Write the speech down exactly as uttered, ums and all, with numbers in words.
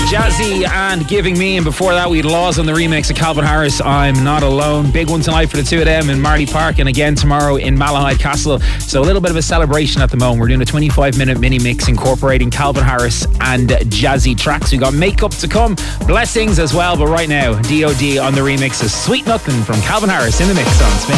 Jazzy and Giving Me, and before that we had Laws on the remix of Calvin Harris, I'm Not Alone. Big one tonight for the two of them in Marley Park, and again tomorrow in Malahide Castle. So a little bit of a celebration at the moment. We're doing a twenty-five minute mini mix incorporating Calvin Harris and Jazzy tracks. We got Makeup to come, Blessings as well, but right now D O D on the remix is Sweet Nothing from Calvin Harris in the mix on Spin.